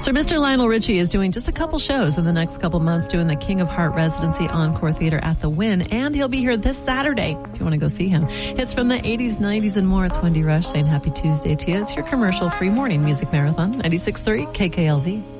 So Mr. Lionel Richie is doing just a couple shows in the next couple months, doing the King of Heart Residency Encore Theater at the Wynn, and he'll be here this Saturday if you want to go see him. Hits from the 80s, 90s, and more. It's Wendy Rush saying happy Tuesday to you. It's your commercial-free morning music marathon, 96.3 KKLZ.